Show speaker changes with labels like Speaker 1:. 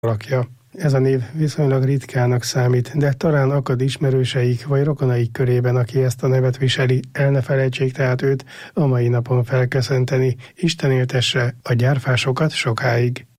Speaker 1: alakja. Ez a név viszonylag ritkának számít, de talán akad ismerőseik vagy rokonaik körében, aki ezt a nevet viseli. El ne felejtsék tehát őt a mai napon felköszönteni. Isten éltesse a gyárfásokat sokáig!